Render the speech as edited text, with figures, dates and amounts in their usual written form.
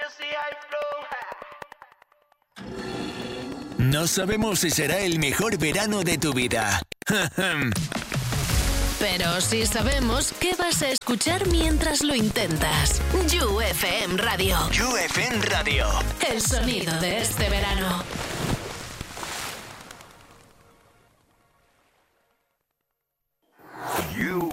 No sabemos si será el mejor verano de tu vida. Pero sí sabemos qué vas a escuchar mientras lo intentas. You FM Radio. You FM Radio. El sonido de este verano. You